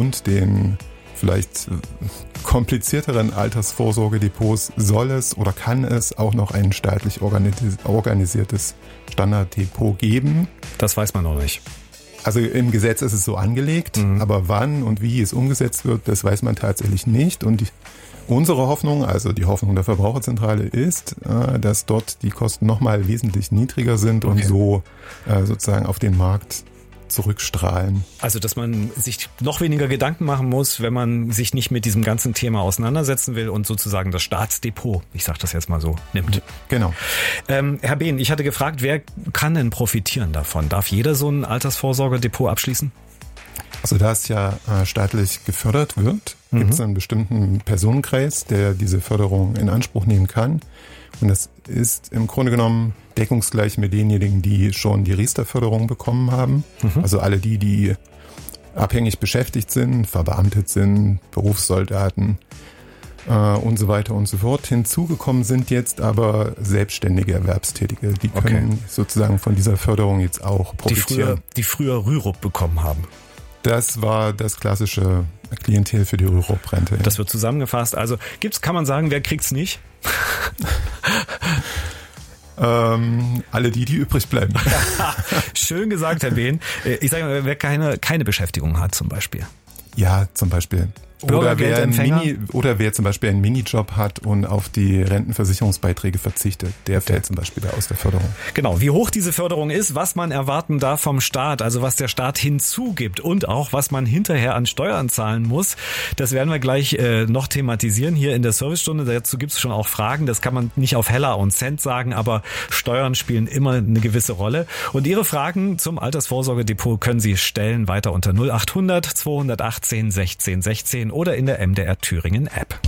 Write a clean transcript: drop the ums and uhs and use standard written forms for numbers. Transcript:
und den vielleicht komplizierteren Altersvorsorgedepots soll es oder kann es auch noch ein staatlich organisiertes Standarddepot geben. Das weiß man noch nicht. Also im Gesetz ist es so angelegt, aber wann und wie es umgesetzt wird, das weiß man tatsächlich nicht. Und unsere Hoffnung, also die Hoffnung der Verbraucherzentrale ist, dass dort die Kosten nochmal wesentlich niedriger sind und so sozusagen auf den Markt zurückstrahlen. Also, dass man sich noch weniger Gedanken machen muss, wenn man sich nicht mit diesem ganzen Thema auseinandersetzen will und sozusagen das Staatsdepot, ich sage das jetzt mal so, nimmt. Genau. Herr Behn, ich hatte gefragt, wer kann denn profitieren davon? Darf jeder so ein Altersvorsorgedepot abschließen? Also da es ja staatlich gefördert wird, gibt es einen bestimmten Personenkreis, der diese Förderung in Anspruch nehmen kann. Und das ist im Grunde genommen deckungsgleich mit denjenigen, die schon die Riester-Förderung bekommen haben. Also alle die abhängig beschäftigt sind, verbeamtet sind, Berufssoldaten und so weiter und so fort. Hinzugekommen sind jetzt aber selbstständige Erwerbstätige. Die können sozusagen von dieser Förderung jetzt auch profitieren. Die früher Rürup bekommen haben. Das war das klassische Klientel für die Rürup-Rente. Das wird zusammengefasst. Also kann man sagen, wer kriegt's nicht? Alle die übrig bleiben. Schön gesagt, Herr Behn. Ich sage mal, wer keine Beschäftigung hat zum Beispiel. Ja, zum Beispiel. Oder wer zum Beispiel einen Minijob hat und auf die Rentenversicherungsbeiträge verzichtet, der fällt zum Beispiel aus der Förderung. Genau, wie hoch diese Förderung ist, was man erwarten darf vom Staat, also was der Staat hinzugibt und auch was man hinterher an Steuern zahlen muss, das werden wir gleich noch thematisieren hier in der Servicestunde. Dazu gibt es schon auch Fragen, das kann man nicht auf Heller und Cent sagen, aber Steuern spielen immer eine gewisse Rolle. Und Ihre Fragen zum Altersvorsorgedepot können Sie stellen weiter unter 0800 218 16 16 oder in der MDR Thüringen App.